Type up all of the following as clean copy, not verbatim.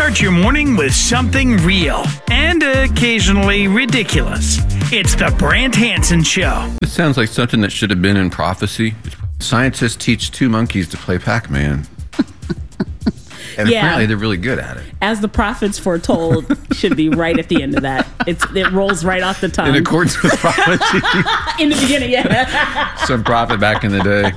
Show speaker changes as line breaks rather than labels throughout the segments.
Start your morning with something real and occasionally ridiculous. It's the Brant Hansen Show.
This sounds like something that should have been in prophecy. Scientists teach two monkeys to play Pac-Man. And apparently they're really good at it.
As the prophets foretold, should be right at the end of that. It rolls right off the tongue.
In accordance with prophecy.
In the beginning, yeah.
Some prophet back in the day.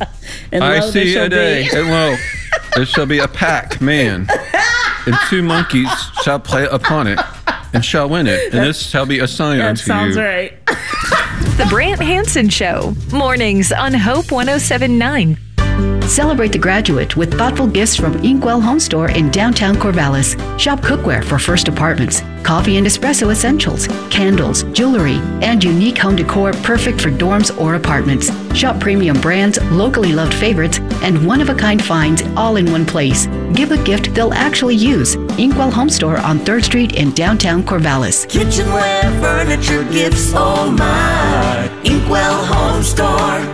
And
I
lo,
see a day, and lo, there shall be a Pac-Man, and two monkeys shall play upon it, and shall win it, and this shall be a sign unto you.
That sounds right.
The Brant Hansen Show, mornings on Hope 107.9.
Celebrate the graduate with thoughtful gifts from Inkwell Home Store in downtown Corvallis. Shop cookware for first apartments, coffee and espresso essentials, candles, jewelry, and unique home decor perfect for dorms or apartments. Shop premium brands, locally loved favorites, and one-of-a-kind finds all in one place. Give a gift they'll actually use. Inkwell Home Store on 3rd Street in downtown Corvallis.
Kitchenware, furniture, gifts, oh my. Inkwell Home Store.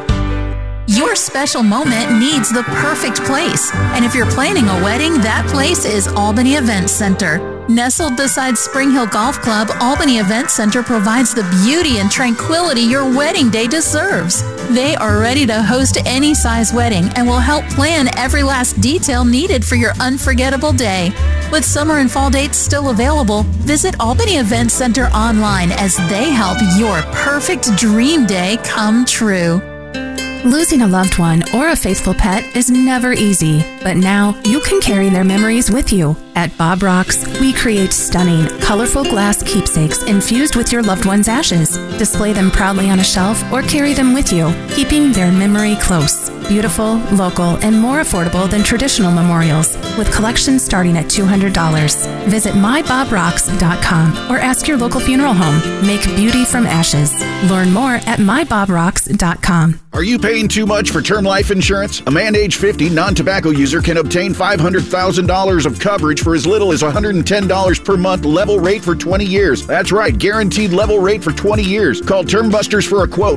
Your special moment needs the perfect place. And if you're planning a wedding, that place is Albany Event Center. Nestled beside Spring Hill Golf Club, Albany Event Center provides the beauty and tranquility your wedding day deserves. They are ready to host any size wedding and will help plan every last detail needed for your unforgettable day. With summer and fall dates still available, visit Albany Event Center online as they help your perfect dream day come true.
Losing a loved one or a faithful pet is never easy, but now you can carry their memories with you. At Bob Rocks, we create stunning, colorful glass keepsakes infused with your loved one's ashes. Display them proudly on a shelf or carry them with you, keeping their memory close. Beautiful, local, and more affordable than traditional memorials, with collections starting at $200. Visit mybobrocks.com or ask your local funeral home. Make beauty from ashes. Learn more at mybobrocks.com.
Are you paying too much for term life insurance? A man age 50 non-tobacco user can obtain $500,000 of coverage for as little as $110 per month, level rate for 20 years. That's right, guaranteed level rate for 20 years. Call Term Busters for a quote,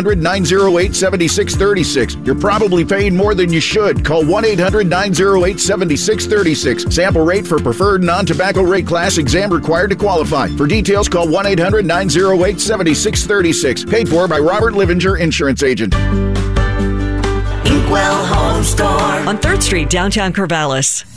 1-800-908-7636. You're probably paying more than you should. Call 1-800-908-7636. Sample rate for preferred non-tobacco rate class, exam required to qualify. For details, call 1-800-908-7636. Paid for by Robert Livinger, Insurance Agent.
Inkwell Home Store
on 3rd Street, downtown Corvallis.